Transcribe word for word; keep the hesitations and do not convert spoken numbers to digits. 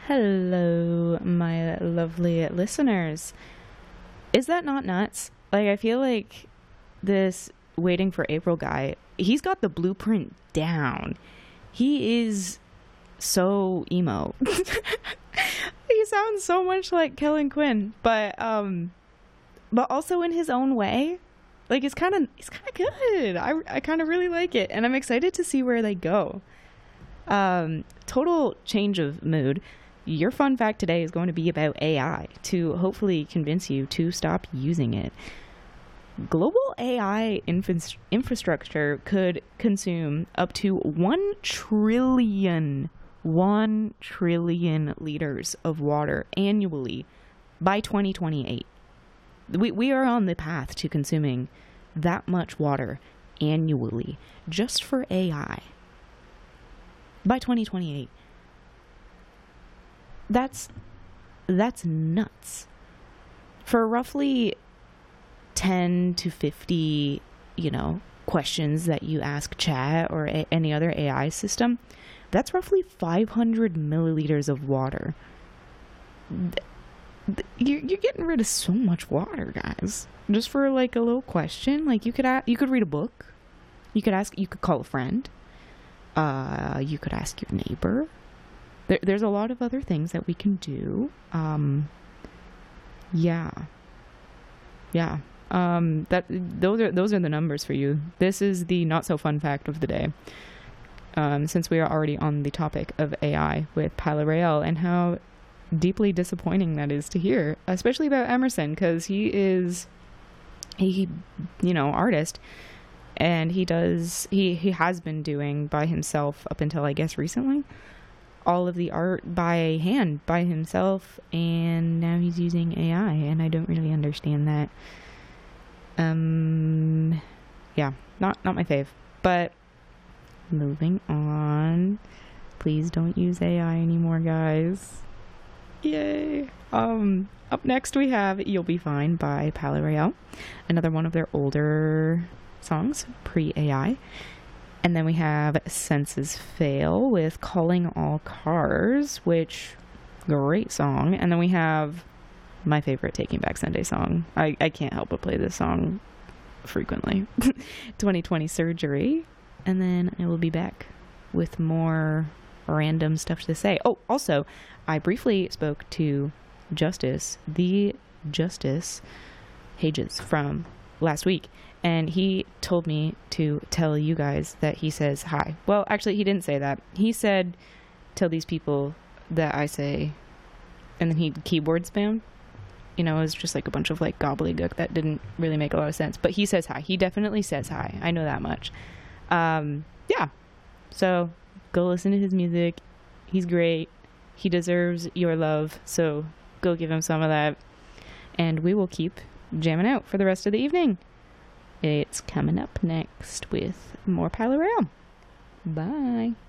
Hello, my lovely listeners. Is that not nuts? Like, I feel like this Waiting for April guy, he's got the blueprint down. He is so emo. He sounds so much like Kellen Quinn, but um, but also in his own way. Like, it's kind of it's kind of good. I I kind of really like it, and I'm excited to see where they go. Um, total change of mood. Your fun fact today is going to be about A I to hopefully convince you to stop using it. Global A I infra- infrastructure could consume up to one trillion, one trillion liters of water annually by twenty twenty-eight. We, we are on the path to consuming that much water annually just for A I by twenty twenty-eight. That's that's nuts. For roughly ten to fifty, you know, questions that you ask Chat or a- any other A I system, that's roughly five hundred milliliters of water. Th- th- You're, you're getting rid of so much water, guys. Just for like a little question. Like, you could a- you could read a book. You could ask. You could call a friend. Uh, you could ask your neighbor. There, there's a lot of other things that we can do. Um, yeah, yeah. Um, that those are those are the numbers for you. This is the not so fun fact of the day. Um, since we are already on the topic of A I with Palo Real and how deeply disappointing that is to hear, especially about Emerson, because he is he, you know, artist, and he does he he has been doing by himself up until I guess recently. All of the art by hand by himself, and now he's using A I, and I don't really understand that. Um, yeah, not not my fave. But moving on, please don't use A I anymore, guys. Yay! Um, up next we have "You'll Be Fine" by Palo Real, another one of their older songs pre-A I. And then we have Senses Fail with Calling All Cars, which, great song. And then we have my favorite Taking Back Sunday song. I, I can't help but play this song frequently. twenty twenty Surgery. And then I will be back with more random stuff to say. Oh, also, I briefly spoke to Justice, the Justice Hages from last week. And he told me to tell you guys that he says hi. Well, actually, he didn't say that. He said, tell these people that I say, and then he keyboard spam. You know, it was just like a bunch of like gobbledygook that didn't really make a lot of sense. But he says hi. He definitely says hi. I know that much. Um, yeah. So go listen to his music. He's great. He deserves your love. So go give him some of that. And we will keep jamming out for the rest of the evening. It's coming up next with more Palo Real. Bye.